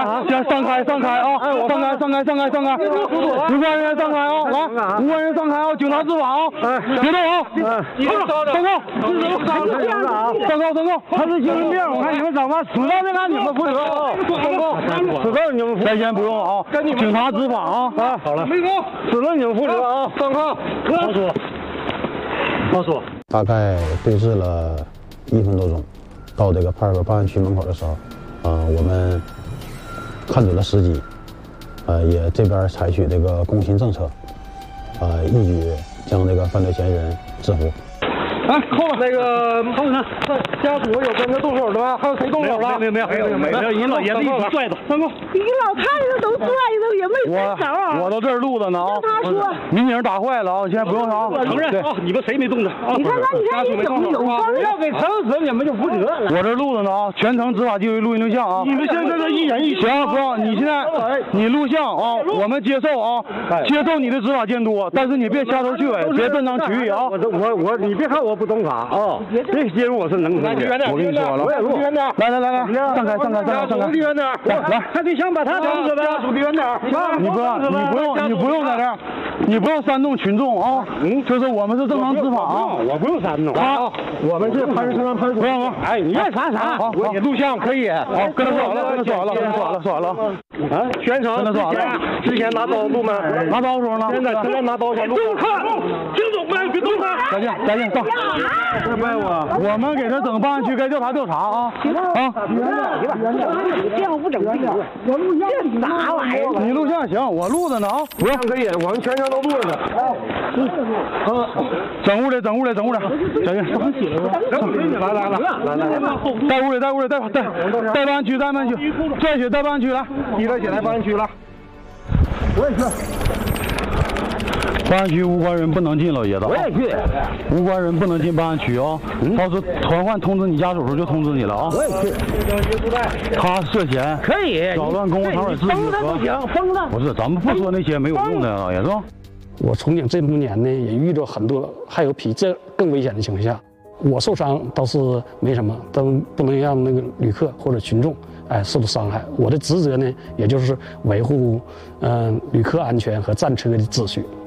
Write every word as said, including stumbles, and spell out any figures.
来，先散开，散开啊！散开，散开，散开，散开！无关人员散开啊！来，无关人员散开啊！警察执法啊！别动啊！报告，报告，报告，报告！他是精神病，我看你们怎么死到这个你们负责啊！报告，死到你们先先不用啊！警察执法啊！啊，好了，没走，死了你们负责啊！上炕，告诉我，告诉我。 大概对峙了一分多钟，到这个派出所办案区门口的时候，呃，我们看准了时机，呃，也这边采取这个攻心政策，呃，一举将这个犯罪嫌疑人制服。 来，扣了那个扣他，家属有跟着动手的吗？还有谁动手了？没有没有没有没有没有，尹老爷子一直拽着，上钩。 你老太太都拽着，也没伸手。 我我到这儿录着呢啊！ 他说民警打坏了啊，现在不用啥，承认啊，你们谁没动手？ 你看看，你看你怎么有方？ 要给整死你们就负责了。我这录着呢啊，全程执法记录录音录像啊。你们现在这一人一行，不，你现在你录像啊，我们接受啊，接受你的执法监督，但是你别掐头去尾，别断章取义啊。我我我，你别看我不懂法啊，这介入我是能理解。我跟你说了，来来来来，散开散开散开散开，离远点，来，还得想把他整死呗。离远点，你不你不用你不用在这儿，你不用煽动群众啊。嗯，就是我们是正常执法啊，我不用煽动啊，我们是潘石川潘所。不用，哎，你愿啥啥，我你录像可以。好，跟他说完了，跟他说完了，跟他说完了，说完了。啊，全程跟他说完了。之前拿刀录没？拿刀的时候呢？现在现在拿刀先录。动看，听懂没？别动他。再见再见，到。别怪我，我们给他整办案区该调查调查啊啊！ 这样不整不行。我录像这啥玩意儿？ 你录像行，我录着呢啊，不让可以，我们全程都录着呢。啊，整屋里，整屋里，整屋里，小心，上起来了，来来来来来来，带屋里，带屋里，带带带办案区，带办案区，拽血带办案区来，提着血来办案区了。我也去。办案区无关人不能进，老爷子。我也去。无关人不能进办案区啊！到时候传唤通知你家属时就通知你了啊！我也去。他涉嫌可以扰乱公共场所秩序和。封他不行，封他。不是，咱们不说那些没有用的，老爷子。 我从警这么多年呢，也遇到很多还有比这更危险的情况下，我受伤倒是没什么，但不能让那个旅客或者群众哎受到伤害。我的职责呢，也就是维护嗯、呃、旅客安全和战车的秩序。